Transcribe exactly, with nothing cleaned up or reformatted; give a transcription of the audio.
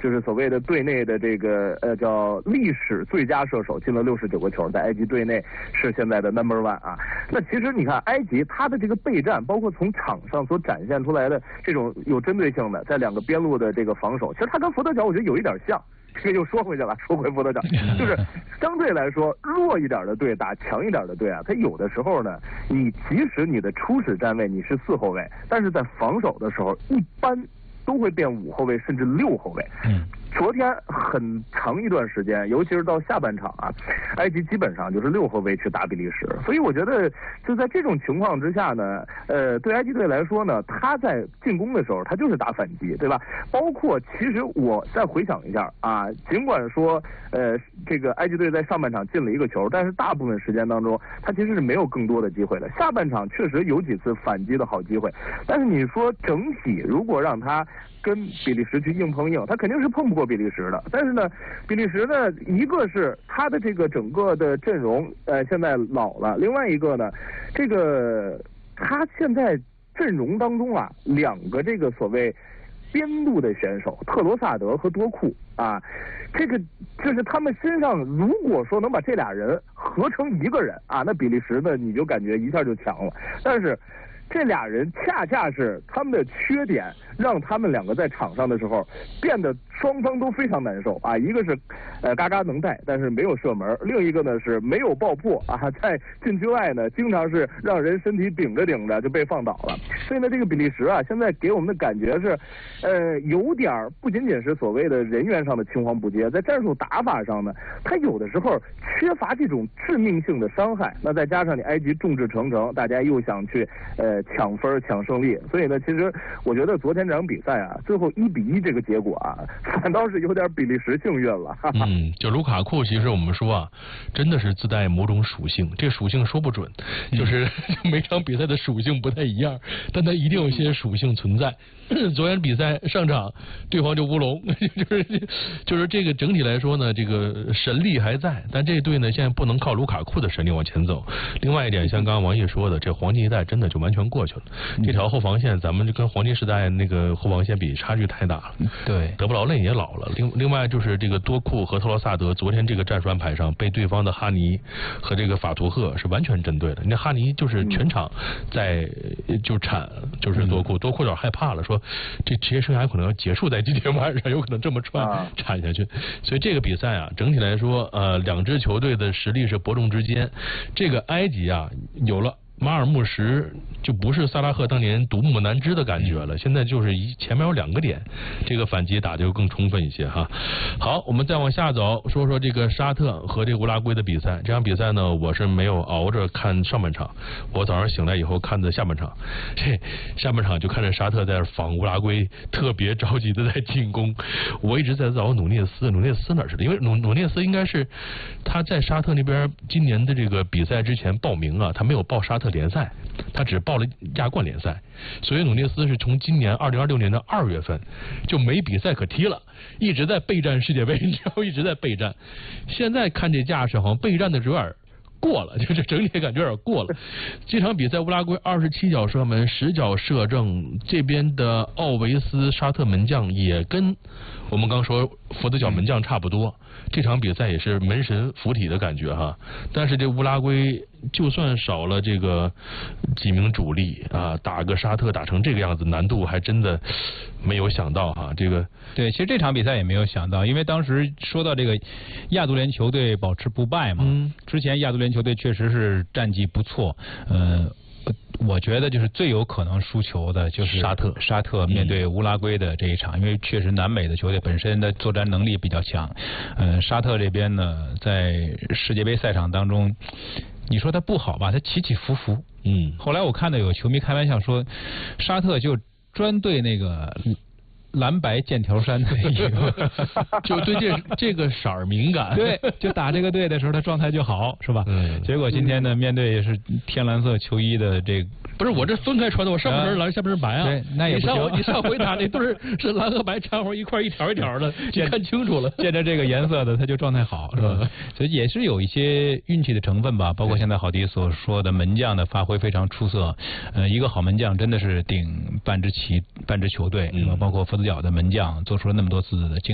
就是所谓的队内的这个呃叫历史最佳射手，进了六十九个球，在埃及队内是现在的 number one 啊。那其实你看埃及他的这个备战，包括从场上所展现出来的这种有针对性的在两个边路的这个防守，其实他跟佛得角我觉得有一点像。这个又说回去了，说回佛得角，就是相对来说弱一点的队打强一点的队啊，他有的时候呢，你即使你的初始站位你是四后卫，但是在防守的时候一般都会变五后卫甚至六后卫。嗯。昨天很长一段时间，尤其是到下半场啊，埃及基本上就是六后卫去打比利时，所以我觉得就在这种情况之下呢，呃，对埃及队来说呢，他在进攻的时候他就是打反击，对吧？包括其实我再回想一下啊，尽管说呃这个埃及队在上半场进了一个球，但是大部分时间当中他其实是没有更多的机会的。下半场确实有几次反击的好机会，但是你说整体如果让他跟比利时去硬碰硬，他肯定是碰不过比利时的。但是呢，比利时呢，一个是他的这个整个的阵容，呃，现在老了；另外一个呢，这个他现在阵容当中啊，两个这个所谓边路的选手，特罗萨德和多库啊，这个就是他们身上，如果说能把这俩人合成一个人啊，那比利时呢，你就感觉一下就强了。但是这俩人恰恰是他们的缺点，让他们两个在场上的时候变得双方都非常难受啊。一个是呃嘎嘎能带，但是没有射门；另一个呢是没有爆破啊，在禁区外呢经常是让人身体顶着顶着就被放倒了。所以呢，这个比利时啊，现在给我们的感觉是，呃，有点不仅仅是所谓的人员上的青黄不接，在战术打法上呢，他有的时候缺乏这种致命性的伤害。那再加上你埃及众志成城，大家又想去呃抢分抢胜利，所以呢，其实我觉得昨天这场比赛啊，最后一比一这个结果啊，反倒是有点比利时幸运了。哈哈嗯，就卢卡库，其实我们说啊，真的是自带某种属性，这属性说不准，就是每场比赛的属性不太一样，但它一定有一些属性存在。昨天比赛上场，对方就乌龙，就是就是这个整体来说呢，这个神力还在，但这队呢现在不能靠卢卡库的神力往前走。另外一点，像刚刚王毅说的，这黄金一代真的就完全过去了。这条后防线，咱们就跟黄金时代那个后防线比，差距太大了。 对， 德布劳内也老了。另另外就是这个多库和特罗萨德，昨天这个战术安排上被对方的哈尼和这个法图赫是完全针对的。那哈尼就是全场在就铲，就是多库，多库有点害怕了，说这职业生涯可能要结束在今天晚上，有可能这么串铲下去。所以这个比赛啊，整体来说，呃，两支球队的实力是伯仲之间。这个埃及啊，有了马尔穆什，就不是萨拉赫当年独木难支的感觉了，现在就是一前面有两个点，这个反击打得就更充分一些哈。好，我们再往下走，说说这个沙特和这个乌拉圭的比赛。这场比赛呢，我是没有熬着看上半场，我早上醒来以后看的下半场。这下半场就看着沙特在防乌拉圭，特别着急的在进攻。我一直在找努涅斯，努涅斯哪儿去了？因为努努涅斯应该是他在沙特那边今年的这个比赛之前报名啊，他没有报沙特联赛，他只报了亚冠联赛，所以努涅斯是从今年二零二六年的二月份就没比赛可踢了，一直在备战世界杯，然后一直在备战。现在看这架势，好像备战的有点过了，就是整体感觉有点过了。这场比赛乌拉圭二十七脚射门，十脚射正，这边的奥维斯沙特门将也跟我们刚说佛得角门将差不多。这场比赛也是门神附体的感觉哈，但是这乌拉圭就算少了这个几名主力啊，打个沙特打成这个样子，难度还真的没有想到哈。这个对，其实这场比赛也没有想到，因为当时说到这个亚足联球队保持不败嘛，嗯，之前亚足联球队确实是战绩不错，呃。我觉得就是最有可能输球的就是沙特， 沙特面对乌拉圭的这一场，嗯、因为确实南美的球队本身的作战能力比较强。呃，沙特这边呢，在世界杯赛场当中，你说他不好吧，他起起伏伏。嗯，后来我看到有球迷开玩笑说，沙特就专对那个蓝白剑条衫的衣服， 就对这这个色儿敏感。 对，就打这个队的时候，他状态就好，是吧？嗯。结果今天呢，面对是天蓝色球衣的这， 不是我这分开穿的，我上半身蓝，下半身白啊。 对，那也不行。 你上你上回打那对儿是蓝和白掺和一块一条一条的，你看清楚了。 见着这个颜色的，他就状态好，是吧？嗯、所以也是有一些运气的成分吧。包括现在郝迪所说的门将的发挥非常出色。呃，一个好门将真的是顶半支旗、半支球队，是吧？包括佛得角的门将做出了那么多次的